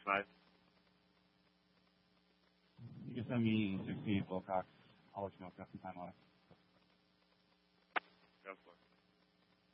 5. You can send me 16 Wilcox. I'll let you know if I got some time on it. Go for it.